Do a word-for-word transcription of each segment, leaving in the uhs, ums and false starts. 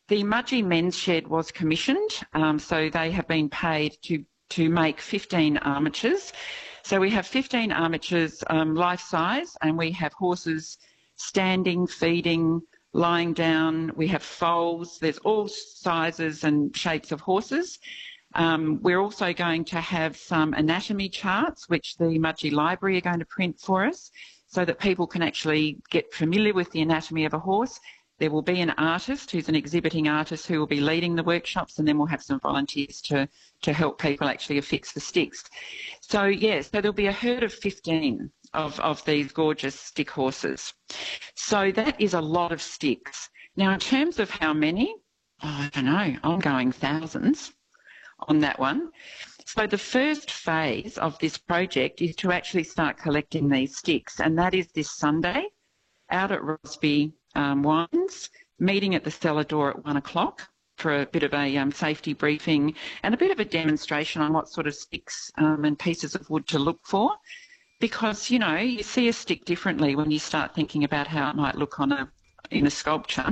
The Mudgee Men's Shed was commissioned, um, so they have been paid to, to make fifteen armatures. So we have fifteen armatures um, life-size, and we have horses standing, feeding, lying down. We have foals. There's all sizes and shapes of horses. Um, we're also going to have some anatomy charts, which the Mudgee Library are going to print for us, so that people can actually get familiar with the anatomy of a horse. There will be an artist who's an exhibiting artist who will be leading the workshops, and then we'll have some volunteers to, to help people actually affix the sticks. So, yes, so there'll be a herd of fifteen of, of these gorgeous stick horses. So that is a lot of sticks. Now, in terms of how many, oh, I don't know, I'm going thousands on that one. So the first phase of this project is to actually start collecting these sticks, and that is this Sunday out at Rosby um, Wines, meeting at the cellar door at one o'clock for a bit of a um, safety briefing and a bit of a demonstration on what sort of sticks um, and pieces of wood to look for. Because, you know, you see a stick differently when you start thinking about how it might look on a in a sculpture.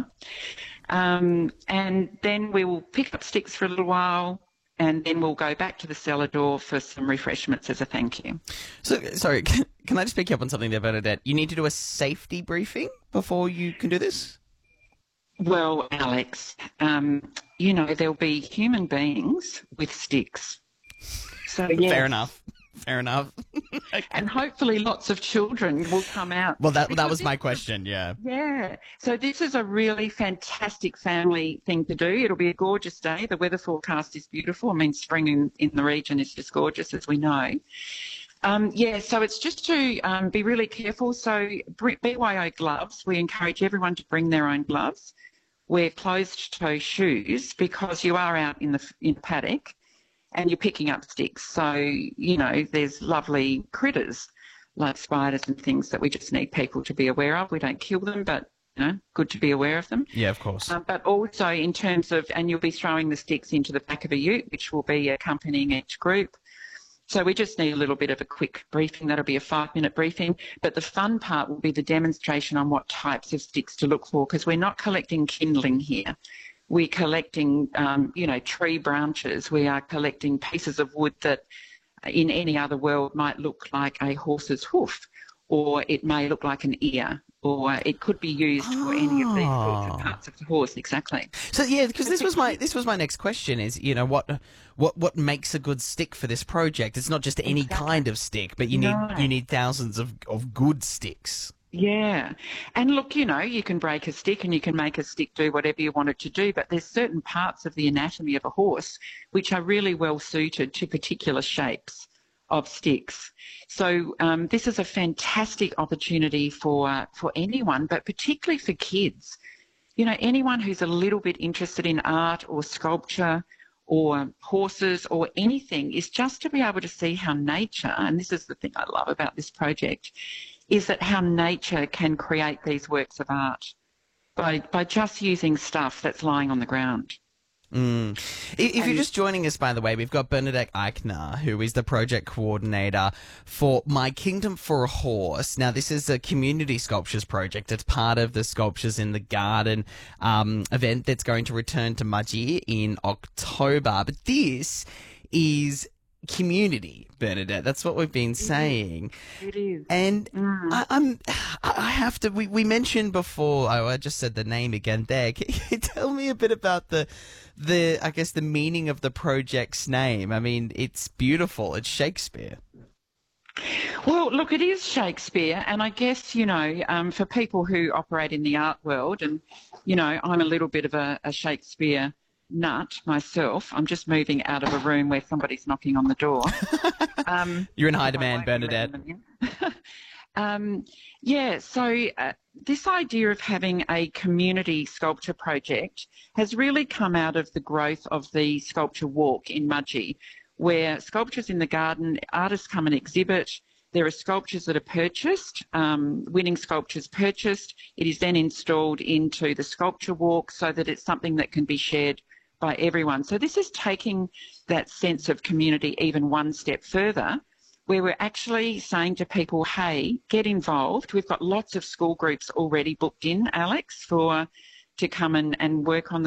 Um, and then we will pick up sticks for a little while, and then we'll go back to the cellar door for some refreshments as a thank you. So, sorry, can, can I just pick you up on something there, Bernadette? You need to do a safety briefing before you can do this? Well, Alex, um, you know, there'll be human beings with sticks. So, yes. Fair enough. Fair enough. Okay. And hopefully lots of children will come out. Well, that that was my question, yeah. Yeah. So this is a really fantastic family thing to do. It'll be a gorgeous day. The weather forecast is beautiful. I mean, spring in, in the region is just gorgeous, as we know. Um, yeah, so it's just to um, be really careful. So B Y O gloves, we encourage everyone to bring their own gloves. Wear closed-toe shoes because you are out in the, in the paddock, and you're picking up sticks. So, you know, there's lovely critters like spiders and things that we just need people to be aware of. We don't kill them, but, you know, good to be aware of them. Yeah, of course. Um, but also in terms of, and you'll be throwing the sticks into the back of a ute, which will be accompanying each group. So we just need a little bit of a quick briefing. That'll be a five-minute briefing. But the fun part will be the demonstration on what types of sticks to look for, because we're not collecting kindling here. We're collecting, um, you know, tree branches. We are collecting pieces of wood that in any other world might look like a horse's hoof, or it may look like an ear, or it could be used oh. for any of these sorts of parts of the horse. Exactly. So yeah, because this was my this was my next question is, you know, what what what makes a good stick for this project? It's not just any Exactly. kind of stick, but you need No. you need thousands of of good sticks. Yeah. And look, you know, you can break a stick and you can make a stick do whatever you want it to do, but there's certain parts of the anatomy of a horse which are really well suited to particular shapes of sticks. So um, this is a fantastic opportunity for uh, for anyone, but particularly for kids. You know, anyone who's a little bit interested in art or sculpture or horses or anything is just to be able to see how nature, and this is the thing I love about this project, is that how nature can create these works of art by, by just using stuff that's lying on the ground. Mm. If and, you're just joining us, by the way, we've got Bernadette Eichner, who is the project coordinator for My Kingdom for a Horse. Now, this is a community sculptures project. It's part of the Sculptures in the Garden um, event that's going to return to Mudgee in October. But this is community, Bernadette. That's what we've been saying. It is. And mm. I, I'm, I have to. We, we mentioned before. Oh, I just said the name again. There. Can you tell me a bit about the, the? I guess the meaning of the project's name. I mean, it's beautiful. It's Shakespeare. Well, look, it is Shakespeare, and I guess, you know, um, for people who operate in the art world, and you know, I'm a little bit of a, a Shakespeare nut myself. I'm just moving out of a room where somebody's knocking on the door. Um, You're in high demand, Bernadette. um, yeah, so uh, this idea of having a community sculpture project has really come out of the growth of the Sculpture Walk in Mudgee, where Sculptures in the Garden, artists come and exhibit. There are sculptures that are purchased, um, winning sculptures purchased. It is then installed into the Sculpture Walk so that it's something that can be shared by everyone. So this is taking that sense of community even one step further, where we're actually saying to people, hey, get involved. We've got lots of school groups already booked in, Alex, for to come and, and work on the